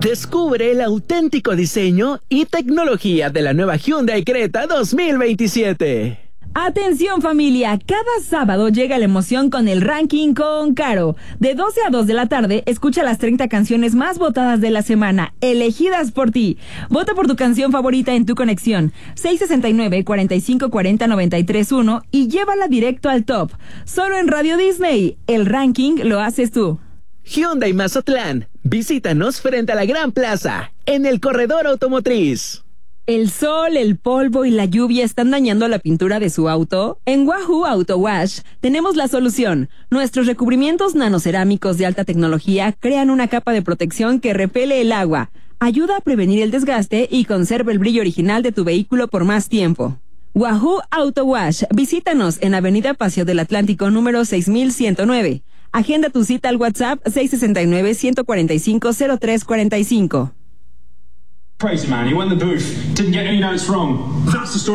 Descubre el auténtico diseño y tecnología de la nueva Hyundai Creta 2027. Atención familia, cada sábado llega la emoción con el ranking con Caro. De 12 a 2 de la tarde, escucha las 30 canciones más votadas de la semana, elegidas por ti. Vota por tu canción favorita en tu conexión, 669-4540-931 y llévala directo al top. Solo en Radio Disney, el ranking lo haces tú. Hyundai Mazatlán, visítanos frente a la Gran Plaza, en el corredor automotriz. ¿El sol, el polvo y la lluvia están dañando la pintura de su auto? En Wahoo Auto Wash tenemos la solución. Nuestros recubrimientos nanocerámicos de alta tecnología crean una capa de protección que repele el agua, ayuda a prevenir el desgaste y conserva el brillo original de tu vehículo por más tiempo. Wahoo Auto Wash, visítanos en Avenida Paseo del Atlántico número 6109. Agenda tu cita al WhatsApp 669-145-0345. Crazy man, he went in the booth, didn't get any notes wrong. That's the story.